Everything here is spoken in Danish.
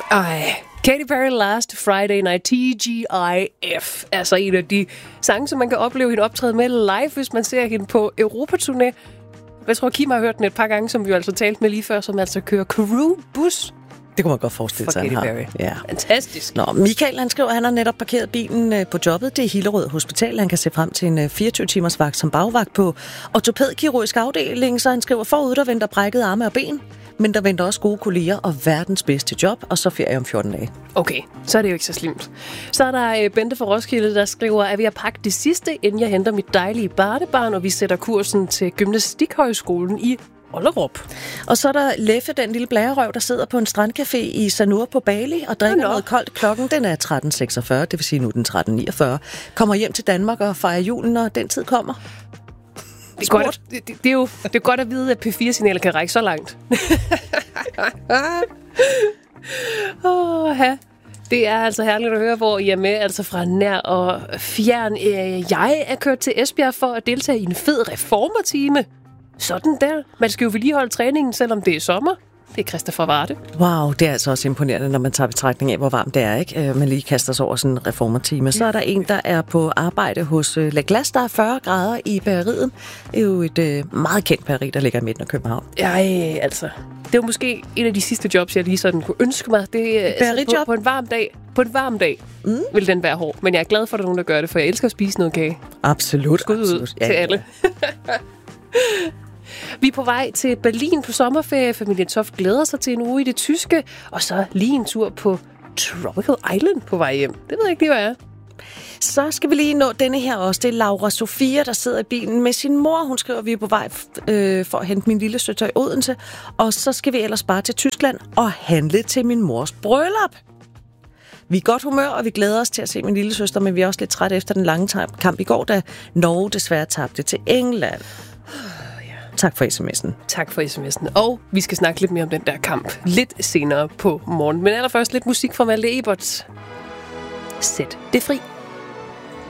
Katy Perry Last Friday Night, TGIF. Altså en af de sange, som man kan opleve hende optræde med live, hvis man ser hende på Europaturné. Jeg tror, Kim har hørt den et par gange, som vi jo altså talte med lige før, som altså kører crew-bus. Det kunne man godt forestille sig, Katy Perry. Ja. Fantastisk. Nå, Michael, han skriver, at han har netop parkeret bilen på jobbet. Det er Hillerød Hospital. Han kan se frem til en 24-timers vagt som bagvagt på ortopædkirurgisk afdeling, så han skriver, forud der venter brækket arme og ben, men der venter også gode kolleger og verdens bedste job, og så ferie om 14 dage. Okay, så er det jo ikke så slemt. Så er der Bente fra Roskilde, der skriver, at vi har pakket det sidste, inden jeg henter mit dejlige barnebarn, og vi sætter kursen til Gymnastikhøjskolen i Ollerup. Og så er der Leffe, den lille blærerøv, der sidder på en strandcafé i Sanur på Bali og drikker noget koldt. Klokken den er 13.46, det vil sige nu den 13.49. Kommer hjem til Danmark og fejrer julen, når den tid kommer. Det er godt at vide, at P4-signalet kan række så langt. Det er altså herligt at høre, hvor I er med, altså fra nær og fjern. Jeg er kørt til Esbjerg for at deltage i en fed reformertime. Sådan der. Man skal jo vedligeholde træningen, selvom det er sommer. Det er Christa fra Varde. Wow, det er altså også imponerende, når man tager betragtning af, hvor varmt det er, ikke? Man lige kaster sig over sådan en reformertime. Så er der en, der er på arbejde hos La Glace, der er 40 grader i bageriet. Det er jo et meget kendt bageri, der ligger i midten af København. Altså. Det er jo måske en af de sidste jobs, jeg lige sådan kunne ønske mig. Det er altså på en varm dag. På en varm dag vil den være hård. Men jeg er glad for, at der er nogen, der gør det, for jeg elsker at spise noget kage. Absolut. Skud ud til alle. Vi er på vej til Berlin på sommerferie. Familien Toft glæder sig til en uge i det tyske. Og så lige en tur på Tropical Island på vej hjem. Det ved jeg ikke lige, hvad er. Så skal vi lige nå denne her også. Det er Laura Sofia, der sidder i bilen med sin mor. Hun skriver, at vi er på vej for at hente min lille søster i Odense. Og så skal vi ellers bare til Tyskland og handle til min mors bryllup. Vi er godt humør, og vi glæder os til at se min lille søster, men vi er også lidt trætte efter den lange kamp i går, da Norge desværre tabte til England. Tak for sms'en. Tak for sms'en. Og vi skal snakke lidt mere om den der kamp lidt senere på morgen. Men allerførst lidt musik fra Malte Eberts. Sæt det fri.